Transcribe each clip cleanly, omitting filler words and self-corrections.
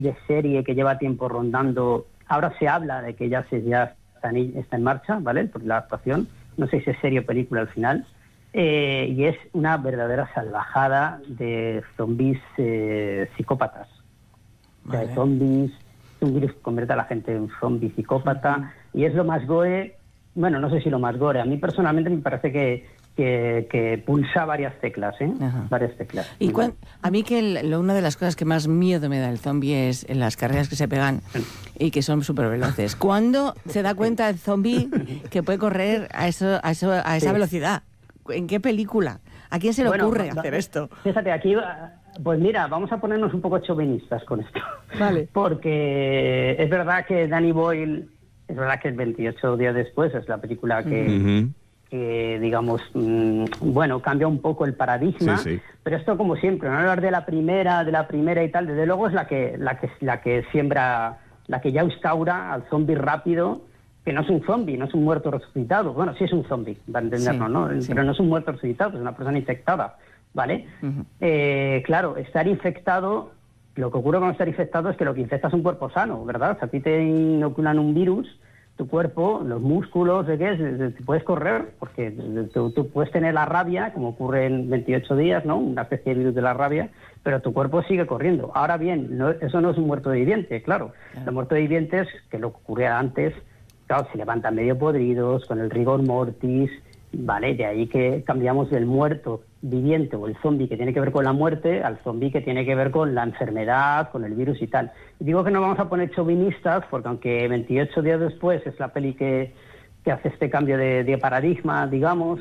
de serie que lleva tiempo rondando. Ahora se habla de que ya está en marcha, ¿vale? Por la actuación. No sé si es serie o película al final. Y es una verdadera salvajada de zombies psicópatas. O sea, de zombies, un virus que convierte a la gente en zombie psicópata. Y es lo más gore, bueno, no sé si lo más gore. A mí personalmente me parece que pulsa varias teclas, varias teclas. Y a mí una de las cosas que más miedo me da el zombie es en las carreras que se pegan y que son súper veloces. ¿Cuándo se da cuenta el zombie que puede correr a esa velocidad? ¿En qué película? ¿A quién se le ocurre hacer esto? Fíjate, aquí, pues mira, vamos a ponernos un poco chauvinistas con esto. Vale. Porque es verdad que Danny Boyle, es verdad que el 28 días después es la película que digamos, cambia un poco el paradigma, pero esto como siempre, no hablar de la primera y tal, desde luego es la que siembra, la que ya instaura al zombie rápido, que no es un zombie, no es un muerto resucitado. Bueno, sí es un zombie, para entendernos, ¿no? Sí. Pero no es un muerto resucitado, es una persona infectada, ¿vale? Claro, estar infectado, lo que ocurre con estar infectado es que lo que infecta es un cuerpo sano, ¿verdad? O sea, a ti te inoculan un virus, tu cuerpo, los músculos, te puedes correr, porque tú puedes tener la rabia, como ocurre en 28 días, ¿no? Una especie de virus de la rabia, pero tu cuerpo sigue corriendo. Ahora bien, eso no es un muerto viviente, claro. Los muertos vivientes, que lo que ocurría antes, claro, se levantan medio podridos, con el rigor mortis, ¿vale? De ahí que cambiamos del muerto viviente o el zombie que tiene que ver con la muerte al zombie que tiene que ver con la enfermedad, con el virus y tal. Y digo que no vamos a poner chauvinistas, porque aunque 28 días después es la peli que hace este cambio de paradigma, digamos,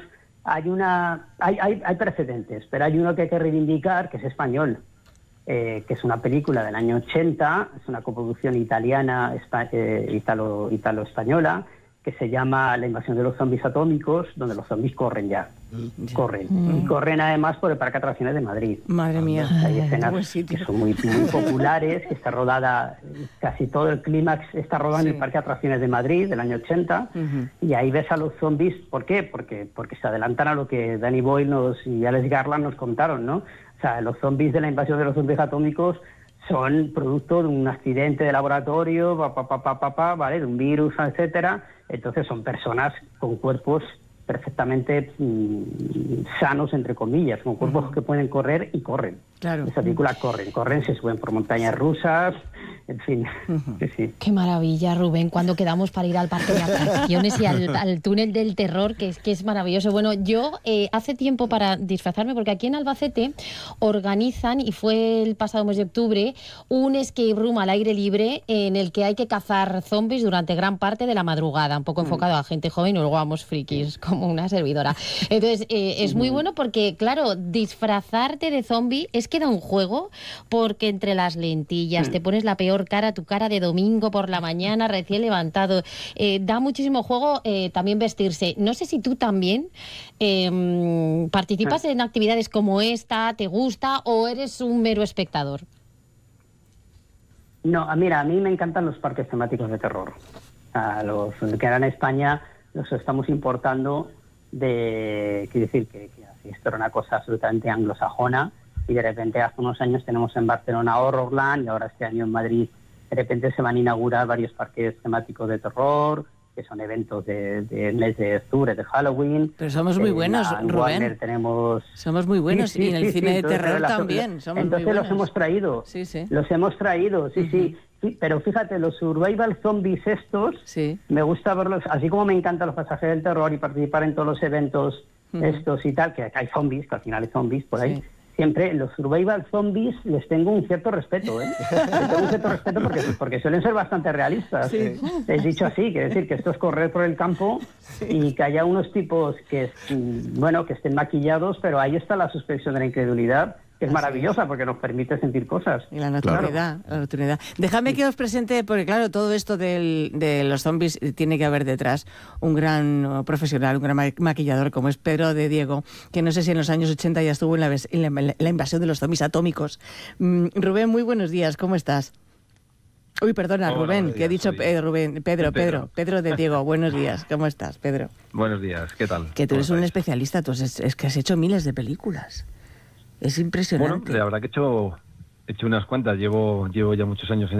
hay precedentes, pero hay uno que hay que reivindicar, que es español, que es una película del año 80, es una coproducción italiana, italo-española, que se llama La invasión de los zombies atómicos, donde los zombies corren ya. Corren. Y corren además por el Parque de Atracciones de Madrid. Madre mía. Hay escenas que son muy populares, que está rodada, casi todo el clímax está rodado en el Parque de Atracciones de Madrid del año 80, y ahí ves a los zombies. ¿Por qué? Porque se adelantan a lo que Danny Boyle y Alex Garland nos contaron, ¿no? O sea, los zombies de la invasión de los zombies atómicos son producto de un accidente de laboratorio, ¿vale? De un virus, etcétera. Entonces son personas con cuerpos perfectamente sanos, entre comillas, con cuerpos que pueden correr y corren. Claro. Esa película corren, se suben por montañas rusas, en fin. Sí. Qué maravilla, Rubén, cuando quedamos para ir al parque de atracciones y al túnel del terror, que es maravilloso. Bueno, yo hace tiempo, para disfrazarme, porque aquí en Albacete organizan, y fue el pasado mes de octubre, un escape room al aire libre en el que hay que cazar zombies durante gran parte de la madrugada, un poco enfocado a gente joven, y luego vamos frikis, como una servidora. Entonces, es muy bueno porque, claro, disfrazarte de zombie es que da un juego, porque entre las lentillas te pones la peor cara, tu cara de domingo por la mañana, recién levantado. Da muchísimo juego también vestirse. No sé si tú también participas en actividades como esta, ¿te gusta o eres un mero espectador? No, mira, a mí me encantan los parques temáticos de terror. Los que eran en España los estamos importando quiero decir que esto era una cosa absolutamente anglosajona, y de repente hace unos años tenemos en Barcelona Horrorland, y ahora este año en Madrid de repente se van a inaugurar varios parques temáticos de terror, que son eventos de mes de octubre, de Halloween. Pero somos muy buenos, Rubén. Somos muy buenos, y en el cine de terror también. Entonces los hemos traído. Los hemos traído, sí. Pero fíjate, los survival zombies estos, me gusta verlos, así como me encantan los pasajeros del terror y participar en todos los eventos estos y tal, que hay zombies, que al final hay zombies por ahí. Siempre los survival zombies les tengo un cierto respeto, Les tengo un cierto respeto porque suelen ser bastante realistas. Es dicho así, quiere decir que esto es correr por el campo y que haya unos tipos que estén maquillados, pero ahí está la suspensión de la incredulidad, que es maravillosa porque nos permite sentir cosas. Y la naturalidad, la naturalidad. Déjame que os presente, porque claro, todo esto de los zombies tiene que haber detrás un gran profesional, un gran maquillador como es Pedro de Diego, que no sé si en los años 80 ya estuvo en la invasión de los zombies atómicos. Rubén, muy buenos días, ¿cómo estás? Uy, perdona, Rubén, que he dicho Pedro de Diego, buenos días, ¿cómo estás, Pedro? Buenos días, ¿qué tal? Que tú eres un especialista, tú es que has hecho miles de películas. Es impresionante. Bueno, la verdad que hecho unas cuantas, llevo ya muchos años